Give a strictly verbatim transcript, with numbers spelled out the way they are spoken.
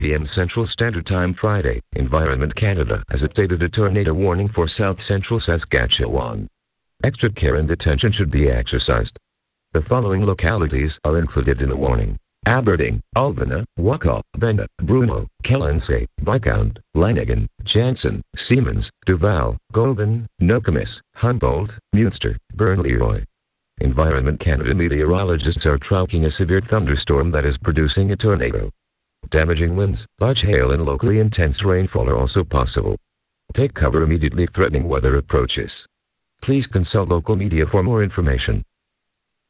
p m Central Standard Time Friday. Environment Canada has updated a tornado warning for South Central Saskatchewan. Extra care and attention should be exercised. The following localities are included in the warning: Aberdeen, Alvena, Waca, Bena, Bruno, Kellense, Viscount, Lanigan, Jansen, Siemens, Duval, Govan, Nokomis, Humboldt, Munster, Burnley-Roy. Environment Canada meteorologists are tracking a severe thunderstorm that is producing a tornado. Damaging winds, large hail and locally intense rainfall are also possible. Take cover immediately threatening weather approaches. Please consult local media for more information.